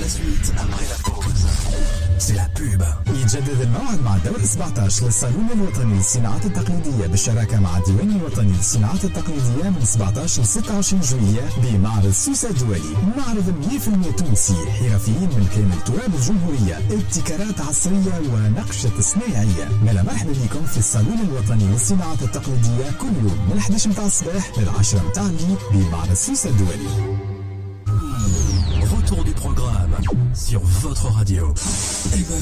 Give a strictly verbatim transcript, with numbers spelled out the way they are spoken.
suite après la pause. C'est la pub. يتجدد الموعد مع الدور سبعة عشر للصالون الوطني للصناعات التقليدية بالشراكة مع الديوان الوطني للصناعات التقليدية من سبعة عشر ل ستة وعشرين جويلية بمعرض سوسة الدولي. معرض مية بالمية تونسي، حرفيين من كامل تراب الجمهورية، ابتكارات عصرية ونقشة صناعية. ملا مرحبا بكم في الصالون الوطني للصناعات التقليدية كل يوم من الحداش متاع الصباح للعشرة متاع الليل بمعرض سوسة الدولي. Retour du programme sur votre radio.